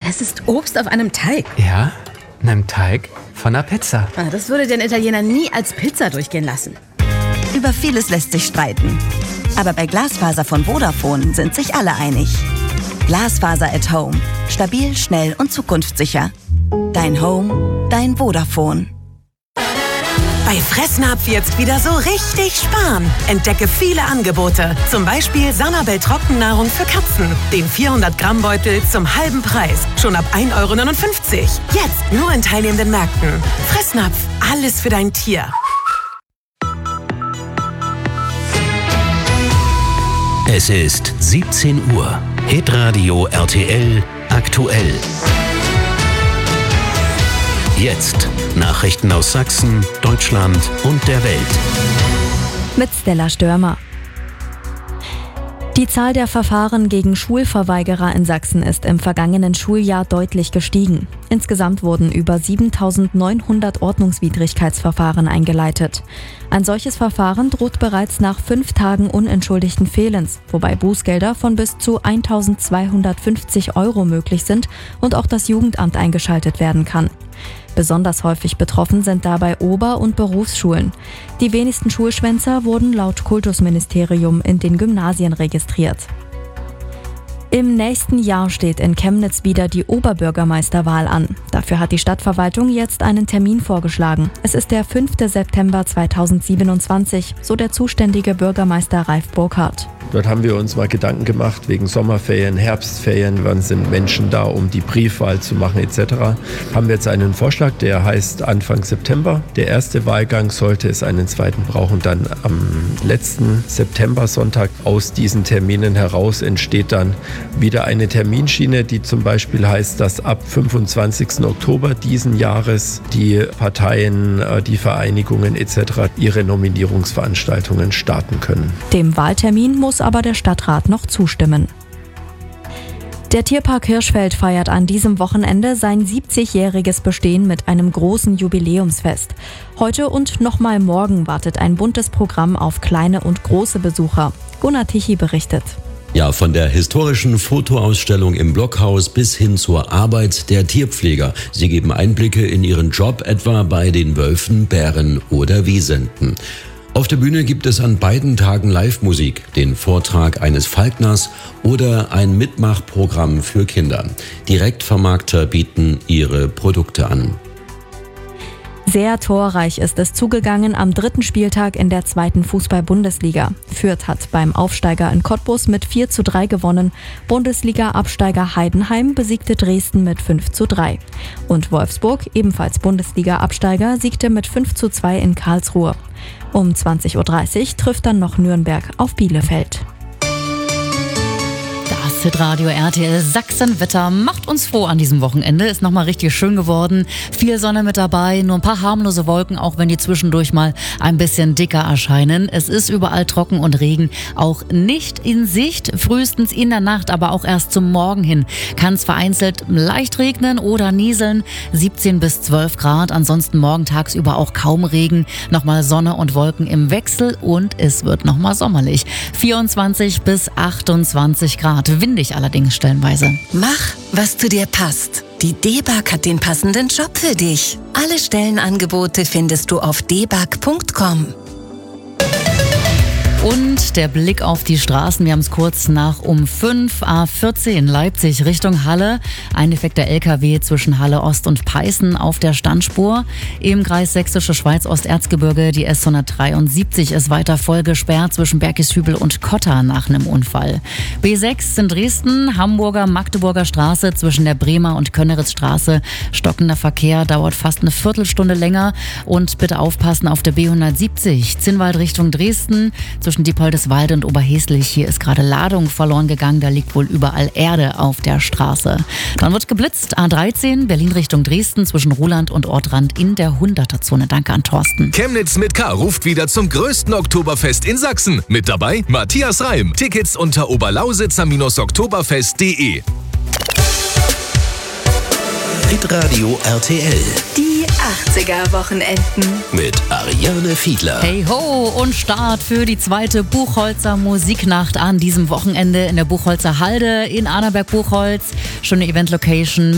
Das ist Obst auf einem Teig. Ja, einem Teig von einer Pizza. Das würde den Italiener nie als Pizza durchgehen lassen. Über vieles lässt sich streiten. Aber bei Glasfaser von Vodafone sind sich alle einig. Glasfaser at Home. Stabil, schnell und zukunftssicher. Dein Home, dein Vodafone. Bei Fressnapf jetzt wieder so richtig sparen. Entdecke viele Angebote. Zum Beispiel Sanabel Trockennahrung für Katzen. Den 400-Gramm-Beutel zum halben Preis. Schon ab 1,59 €. Jetzt nur in teilnehmenden Märkten. Fressnapf, alles für dein Tier. Es ist 17 Uhr. Hitradio RTL aktuell. Jetzt Nachrichten aus Sachsen, Deutschland und der Welt. Mit Stella Störmer. Die Zahl der Verfahren gegen Schulverweigerer in Sachsen ist im vergangenen Schuljahr deutlich gestiegen. Insgesamt wurden über 7.900 Ordnungswidrigkeitsverfahren eingeleitet. Ein solches Verfahren droht bereits nach 5 Tagen unentschuldigten Fehlens, wobei Bußgelder von bis zu 1.250 € möglich sind und auch das Jugendamt eingeschaltet werden kann. Besonders häufig betroffen sind dabei Ober- und Berufsschulen. Die wenigsten Schulschwänzer wurden laut Kultusministerium in den Gymnasien registriert. Im nächsten Jahr steht in Chemnitz wieder die Oberbürgermeisterwahl an. Dafür hat die Stadtverwaltung jetzt einen Termin vorgeschlagen. Es ist der 5. September 2027, so der zuständige Bürgermeister Ralf Burkhardt. Dort haben wir uns mal Gedanken gemacht wegen Sommerferien, Herbstferien, wann sind Menschen da, um die Briefwahl zu machen etc. Haben wir jetzt einen Vorschlag, der heißt Anfang September. Der erste Wahlgang, sollte es einen zweiten brauchen, dann am letzten September-Sonntag. Aus diesen Terminen heraus entsteht dann wieder eine Terminschiene, die zum Beispiel heißt, dass ab 25. Oktober diesen Jahres die Parteien, die Vereinigungen etc. ihre Nominierungsveranstaltungen starten können. Dem Wahltermin muss aber der Stadtrat noch zustimmen. Der Tierpark Hirschfeld feiert an diesem Wochenende sein 70-jähriges Bestehen mit einem großen Jubiläumsfest. Heute und nochmal morgen wartet ein buntes Programm auf kleine und große Besucher. Gunnar Tichy berichtet. Ja, von der historischen Fotoausstellung im Blockhaus bis hin zur Arbeit der Tierpfleger. Sie geben Einblicke in ihren Job, etwa bei den Wölfen, Bären oder Wisenten. Auf der Bühne gibt es an beiden Tagen Live-Musik, den Vortrag eines Falkners oder ein Mitmachprogramm für Kinder. Direktvermarkter bieten ihre Produkte an. Sehr torreich ist es zugegangen am 3. Spieltag in der 2. Fußball-Bundesliga. Fürth hat beim Aufsteiger in Cottbus mit 4:3 gewonnen. Bundesliga-Absteiger Heidenheim besiegte Dresden mit 5:3. Und Wolfsburg, ebenfalls Bundesliga-Absteiger, siegte mit 5:2 in Karlsruhe. Um 20:30 Uhr trifft dann noch Nürnberg auf Bielefeld. Das Hitradio RTL Sachsen-Wetter macht uns froh an diesem Wochenende. Ist nochmal richtig schön geworden. Viel Sonne mit dabei, nur ein paar harmlose Wolken, auch wenn die zwischendurch mal ein bisschen dicker erscheinen. Es ist überall trocken und Regen auch nicht in Sicht. Frühestens in der Nacht, aber auch erst zum Morgen hin kann es vereinzelt leicht regnen oder nieseln. 17 bis 12 Grad. Ansonsten morgen tagsüber auch kaum Regen. Nochmal Sonne und Wolken im Wechsel und es wird nochmal sommerlich. 24 bis 28 Grad. Windig allerdings stellenweise. Mach, was zu dir passt. Die DEBAG hat den passenden Job für dich. Alle Stellenangebote findest du auf debag.com. Und der Blick auf die Straßen, wir haben es kurz nach um 5, A14 Leipzig Richtung Halle. Ein defekter LKW zwischen Halle Ost und Peißen auf der Standspur. Im Kreis Sächsische Schweiz Osterzgebirge, die S173 ist weiter voll gesperrt zwischen Bergishübel und Kotter nach einem Unfall. B6 in Dresden, Hamburger-Magdeburger Straße zwischen der Bremer und Könneritzstraße. Stockender Verkehr, dauert fast eine Viertelstunde länger. Und bitte aufpassen auf der B170 Zinnwald Richtung Dresden. Zwischen Diepoldeswalde und Oberheslich. Hier ist gerade Ladung verloren gegangen. Da liegt wohl überall Erde auf der Straße. Dann wird geblitzt. A13 Berlin Richtung Dresden zwischen Ruhland und Ortrand in der 100er-Zone. Danke an Thorsten. Chemnitz mit K ruft wieder zum größten Oktoberfest in Sachsen. Mit dabei Matthias Reim. Tickets unter oberlausitzer-oktoberfest.de. Hitradio RTL. Die 80er-Wochenenden. Mit Ariane Fiedler. Hey ho und Start für die zweite Buchholzer Musiknacht an diesem Wochenende in der Buchholzer Halde in Annaberg-Buchholz. Schöne Event-Location.